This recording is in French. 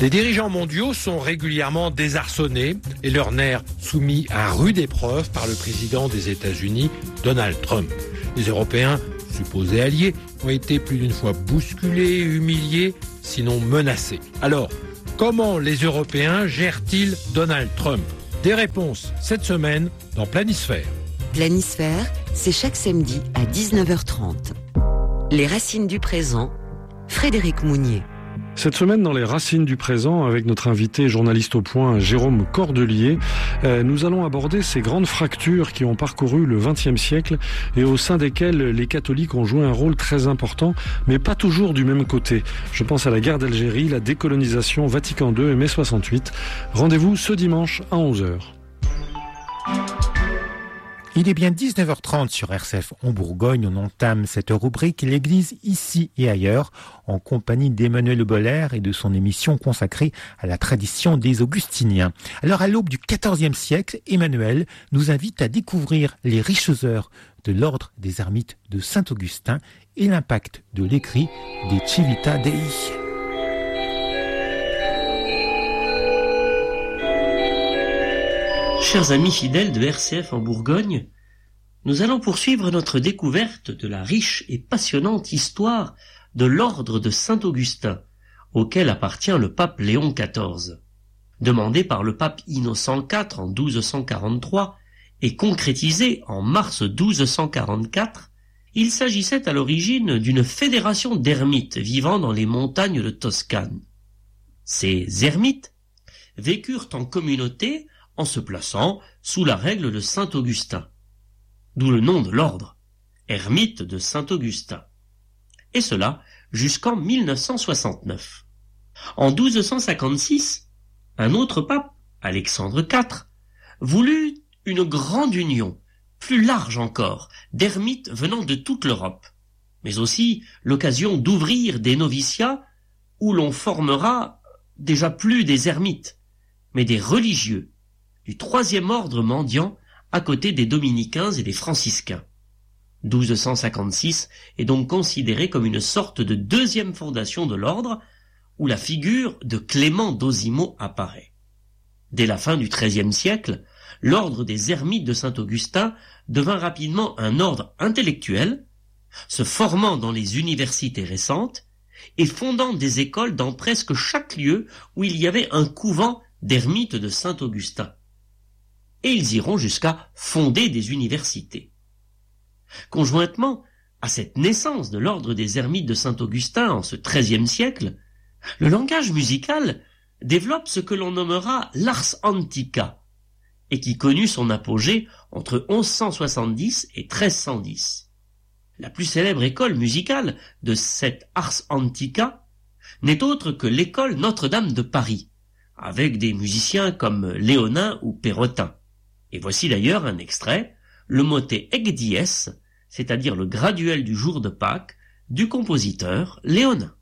Les dirigeants mondiaux sont régulièrement désarçonnés et leurs nerfs soumis à rude épreuve par le président des États-Unis, Donald Trump. Les Européens, supposés alliés, ont été plus d'une fois bousculés, humiliés, sinon menacés. Alors, comment les Européens gèrent-ils Donald Trump ? Des réponses cette semaine dans Planisphère. Planisphère, c'est chaque samedi à 19h30. Les racines du présent, Frédéric Mounier. Cette semaine, dans les racines du présent, avec notre invité journaliste au point, Jérôme Cordelier, nous allons aborder ces grandes fractures qui ont parcouru le XXe siècle et au sein desquelles les catholiques ont joué un rôle très important, mais pas toujours du même côté. Je pense à la guerre d'Algérie, la décolonisation, Vatican II et mai 68. Rendez-vous ce dimanche à 11h. Il est bien 19h30 sur RCF en Bourgogne. On entame cette rubrique L'Église ici et ailleurs en compagnie d'Emmanuel Boller et de son émission consacrée à la tradition des Augustiniens. Alors à l'aube du XIVe siècle, Emmanuel nous invite à découvrir les riches heures de l'ordre des ermites de Saint-Augustin et l'impact de l'écrit des Civita Dei. Chers amis fidèles de RCF en Bourgogne, nous allons poursuivre notre découverte de la riche et passionnante histoire de l'ordre de Saint-Augustin, auquel appartient le pape Léon XIV. Demandé par le pape Innocent IV en 1243 et concrétisé en mars 1244, il s'agissait à l'origine d'une fédération d'ermites vivant dans les montagnes de Toscane. Ces ermites vécurent en communauté en se plaçant sous la règle de Saint-Augustin, d'où le nom de l'ordre, ermite de Saint-Augustin, et cela jusqu'en 1969. En 1256, un autre pape, Alexandre IV, voulut une grande union, plus large encore, d'ermites venant de toute l'Europe, mais aussi l'occasion d'ouvrir des noviciats où l'on formera déjà plus des ermites, mais des religieux, du troisième ordre mendiant à côté des dominicains et des franciscains. 1256 est donc considéré comme une sorte de deuxième fondation de l'ordre où la figure de Clément d'Osimo apparaît. Dès la fin du XIIIe siècle, l'ordre des ermites de Saint-Augustin devint rapidement un ordre intellectuel, se formant dans les universités récentes et fondant des écoles dans presque chaque lieu où il y avait un couvent d'ermites de Saint-Augustin. Et ils iront jusqu'à fonder des universités. Conjointement à cette naissance de l'ordre des ermites de Saint-Augustin en ce XIIIe siècle, le langage musical développe ce que l'on nommera l'ars antica, et qui connut son apogée entre 1170 et 1310. La plus célèbre école musicale de cette ars antica n'est autre que l'école Notre-Dame de Paris, avec des musiciens comme Léonin ou Perrotin. Et voici d'ailleurs un extrait, le motet Ec dies, c'est-à-dire le graduel du jour de Pâques, du compositeur Léonin.